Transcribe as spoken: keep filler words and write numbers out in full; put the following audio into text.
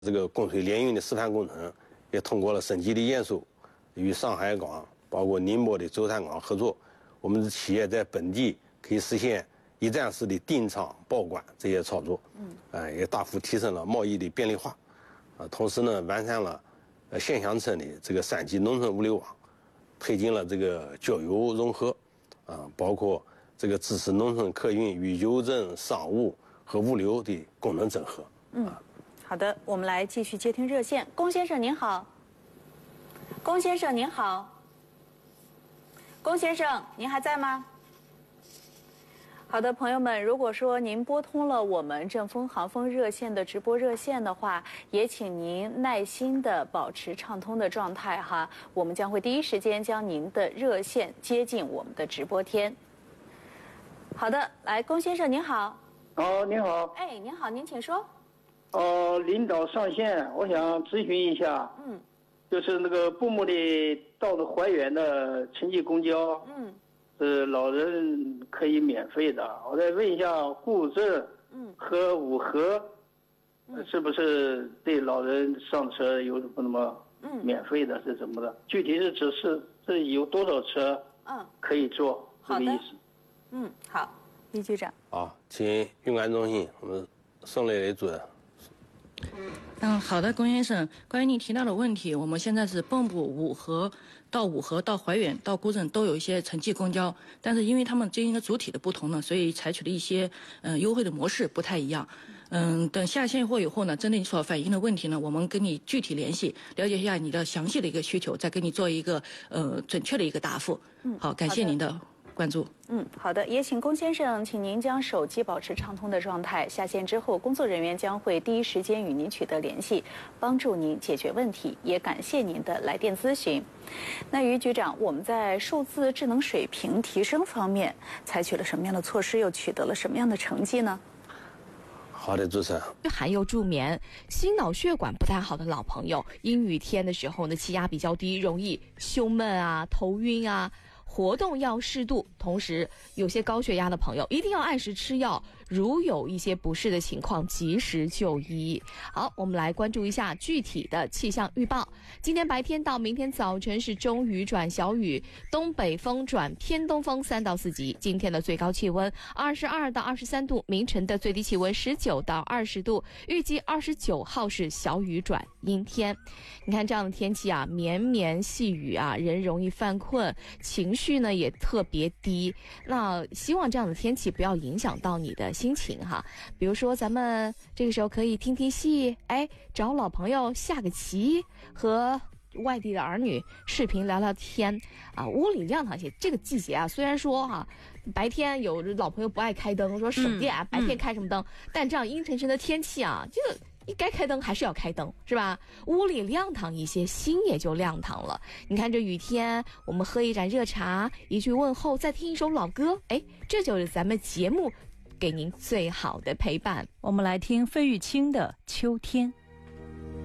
这个供水联运的示范工程也通过了省级的验收，与上海港包括宁波的舟山港合作，我们的企业在本地可以实现一站式的定仓报管这些操作，嗯，呃，也大幅提升了贸易的便利化，啊，同时呢，完善了呃县乡村的这个省级农村物流网，推进了这个交邮融合，啊，包括这个支持农村客运与邮政、商务和物流的功能整合。 嗯，好的，我们来继续接听热线。龚先生您好，龚先生您好，龚先生您还在吗？好的，朋友们，如果说您拨通了我们正风航风热线的直播热线的话，也请您耐心的保持畅通的状态哈，我们将会第一时间将您的热线接进我们的直播间。好的，来，龚先生您好。 哦，您好。 哎，您好，您请说。 哦，领导上线，我想咨询一下。 嗯。 就是那个布木的到了怀远的城际公交。 嗯。 是老人可以免费的。我再问一下，固镇嗯和五河，嗯、是不是对老人上车有什么什么免费的？是怎么的？嗯、具体是指是是有多少车嗯可以坐？这个意思。 嗯，好，李局长。 好，请运管中心我们宋磊磊主任。 嗯，好的，龚先生，关于您提到的问题，我们现在是蚌埠、五河到五河到怀远到古镇都有一些城际公交，但是因为他们经营的主体的不同呢，所以采取了一些嗯、呃、优惠的模式不太一样。嗯，等下线货以后呢，针对你所反映的问题呢，我们跟你具体联系，了解一下你的详细的一个需求，再给你做一个呃准确的一个答复。嗯，好，感谢您的关注。 嗯，好的，也请龚先生，请您将手机保持畅通的状态。下线之后，工作人员将会第一时间与您取得联系，帮助您解决问题。也感谢您的来电咨询。那于局长，我们在数字智能水平提升方面采取了什么样的措施，又取得了什么样的成绩呢？ 好的，主持人。 还有助眠，心脑血管不太好的老朋友，阴雨天的时候呢，气压比较低，容易胸闷啊、头晕啊。活动要适度，同时有些高血压的朋友一定要按时吃药，如有一些不适的情况及时就医。好，我们来关注一下具体的气象预报。今天白天到明天早晨是中雨转小雨，东北风转偏东风三到四级。今天的最高气温二十二到二十三度，明晨的最低气温十九到二十度，预计二十九号是小雨转阴天。你看这样的天气啊，绵绵细雨啊，人容易犯困，情绪呢也特别低。那希望这样的天气不要影响到你的心情哈。比如说咱们这个时候可以听听戏，哎，找老朋友下个棋，和外地的儿女视频聊聊天啊，屋里亮堂些。这个季节啊，虽然说哈、啊，白天有老朋友不爱开灯，说省电、啊嗯、白天开什么灯、嗯、但这样阴沉沉的天气啊，这个你该开灯还是要开灯，是吧？屋里亮堂一些，心也就亮堂了。你看这雨天，我们喝一盏热茶，一句问候，再听一首老歌，哎，这就是咱们节目给您最好的陪伴。 我们来听费玉清的《秋天》。